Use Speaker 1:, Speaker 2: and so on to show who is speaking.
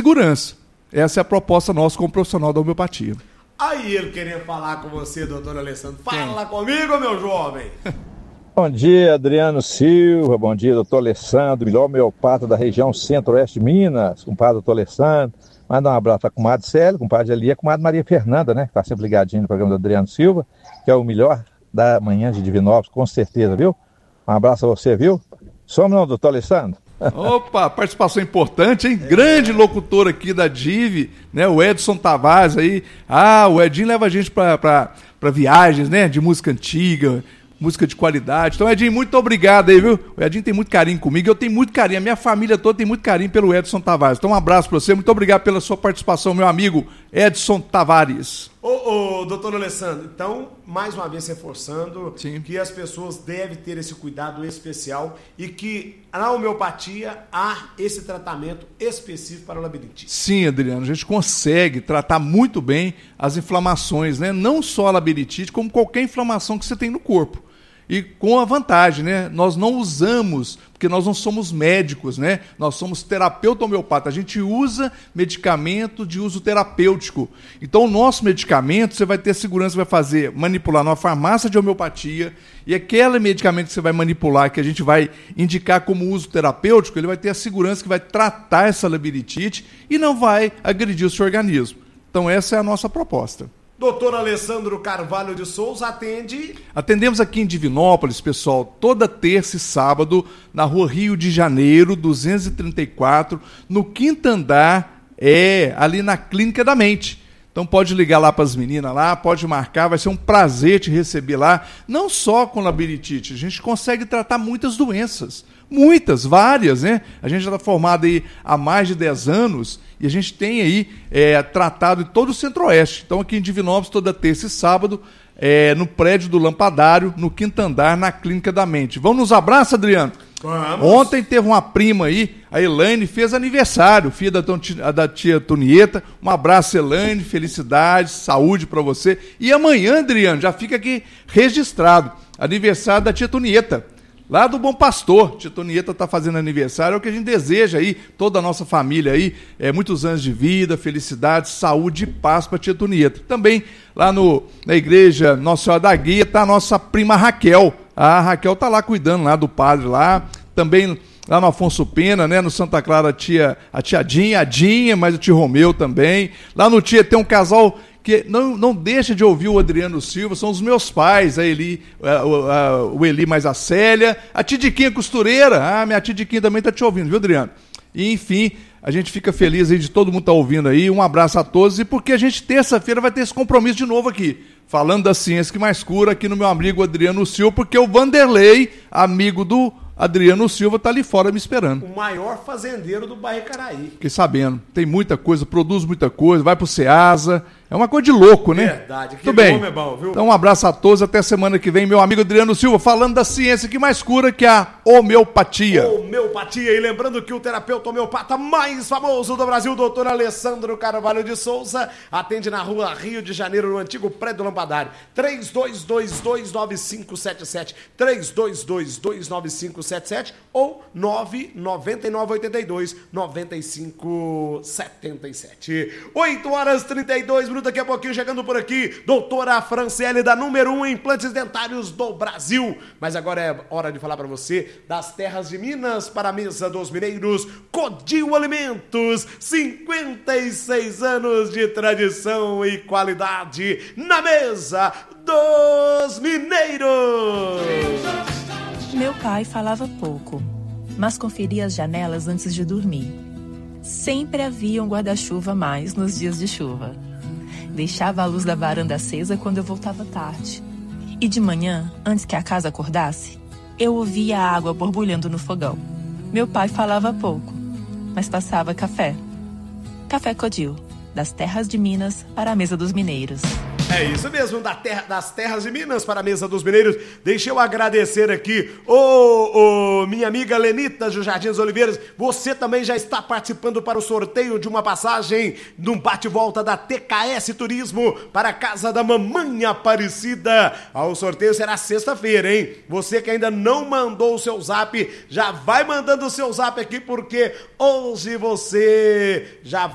Speaker 1: segurança. Essa é a proposta nossa como profissional da homeopatia.
Speaker 2: Aí ele queria falar com você, doutor Alessandro. Fala comigo, meu jovem.
Speaker 3: Bom dia, Adriano Silva. Bom dia, doutor Alessandro, melhor homeopata da região centro-oeste de Minas. Compadre doutor Alessandro. Manda um abraço para a comadre Célio, compadre ali, a comadre Maria Fernanda, né? Que está sempre ligadinho no programa do Adriano Silva, que é o melhor da manhã de Divinópolis, com certeza, viu? Um abraço a você, viu? Some não, doutor Alessandro.
Speaker 1: Opa, participação importante, hein? Grande locutor aqui da DIV, né? O Edson Tavares aí. O Edinho leva a gente para viagens, né? De música antiga, música de qualidade. Então, Edinho, muito obrigado aí, viu? O Edinho tem muito carinho comigo, eu tenho muito carinho, a minha família toda tem muito carinho pelo Edson Tavares. Então, um abraço para você, muito obrigado pela sua participação, meu amigo Edson Tavares.
Speaker 2: Doutor Alessandro, então, mais uma vez reforçando
Speaker 1: Sim.
Speaker 2: que as pessoas devem ter esse cuidado especial e que na homeopatia há esse tratamento específico para a labirintite.
Speaker 1: Sim, Adriano, a gente consegue tratar muito bem as inflamações, né? Não só a labirintite, como qualquer inflamação que você tem no corpo. E com a vantagem, né? Nós não usamos, porque nós não somos médicos, né? Nós somos terapeuta homeopata. A gente usa medicamento de uso terapêutico. Então, o nosso medicamento, você vai ter segurança, vai fazer, manipular numa farmácia de homeopatia, e aquele medicamento que você vai manipular, que a gente vai indicar como uso terapêutico, ele vai ter a segurança que vai tratar essa labirintite e não vai agredir o seu organismo. Então, essa é a nossa proposta.
Speaker 2: Doutor Alessandro Carvalho de Souza atende...
Speaker 1: Atendemos aqui em Divinópolis, pessoal, toda terça e sábado, na rua Rio de Janeiro, 234, no quinto andar, ali na Clínica da Mente. Então pode ligar lá para as meninas lá, pode marcar, vai ser um prazer te receber lá. Não só com labirintite, a gente consegue tratar muitas doenças. Muitas, várias, né? A gente já está formado aí há mais de 10 anos e a gente tem aí tratado em todo o Centro-Oeste. Então aqui em Divinópolis, toda terça e sábado, no prédio do Lampadário, no quinto andar, na Clínica da Mente. Vamos nos abraços, Adriano?
Speaker 2: Vamos.
Speaker 1: Ontem teve uma prima aí, a Elaine, fez aniversário, filha da tia Tonieta. Um abraço, Elaine, felicidade, saúde para você. E amanhã, Adriano, já fica aqui registrado, aniversário da tia Tonieta. Lá do Bom Pastor, tia Tonieta está fazendo aniversário, é o que a gente deseja aí, toda a nossa família aí, muitos anos de vida, felicidade, saúde e paz para tia Tonieta. Também lá na igreja Nossa Senhora da Guia está a nossa prima Raquel. A Raquel está lá cuidando lá do padre lá, também lá no Afonso Pena, né, no Santa Clara a tia Dinha, mas o tio Romeu também. Lá no Tietê tem um casal que não deixa de ouvir o Adriano Silva, são os meus pais, a Eli, o Eli mais a Célia, a Tidiquinha costureira, minha Tidiquinha também está te ouvindo, viu, Adriano? E, enfim, a gente fica feliz aí de todo mundo estar ouvindo aí, um abraço a todos, e porque a gente terça-feira vai ter esse compromisso de novo aqui, falando da ciência que mais cura, aqui no meu amigo Adriano Silva, porque o Vanderlei, amigo do Adriano Silva, está ali fora me esperando.
Speaker 2: O maior fazendeiro do bairro Caraí.
Speaker 1: Fiquei sabendo, tem muita coisa, produz muita coisa, vai pro Ceasa, é uma coisa de louco, né?
Speaker 2: Verdade,
Speaker 1: tudo bem.
Speaker 2: Homem é bom, viu?
Speaker 1: Então um abraço a todos, até semana que vem, meu amigo Adriano Silva, falando da ciência que mais cura, que é a homeopatia.
Speaker 2: Homeopatia, e lembrando que o terapeuta homeopata mais famoso do Brasil, doutor Alessandro Carvalho de Souza, atende na rua Rio de Janeiro, no antigo prédio do Lampadário. 3222-9577, 3222-9577 ou 99982-9577. 8h32, daqui a pouquinho chegando por aqui, doutora Franciele, da número 1 em implantes dentários do Brasil. Mas agora é hora de falar para você das terras de Minas para a mesa dos mineiros. Codil Alimentos, 56 anos de tradição e qualidade na mesa dos mineiros.
Speaker 4: Meu pai falava pouco, mas conferia as janelas antes de dormir. Sempre havia um guarda-chuva a mais nos dias de chuva. Deixava a luz da varanda acesa quando eu voltava tarde. E de manhã, antes que a casa acordasse, eu ouvia a água borbulhando no fogão. Meu pai falava pouco, mas passava café. Café Codil, das terras de Minas para a mesa dos mineiros.
Speaker 2: É isso mesmo, das terras de Minas para a mesa dos mineiros. Deixa eu agradecer aqui, minha amiga Lenita do Jardim dos Oliveiras. Você também já está participando para o sorteio de uma passagem de um bate-volta da TKS Turismo para a casa da Mamãe Aparecida. O sorteio será sexta-feira, hein? Você que ainda não mandou o seu zap, já vai mandando o seu zap aqui, porque hoje você já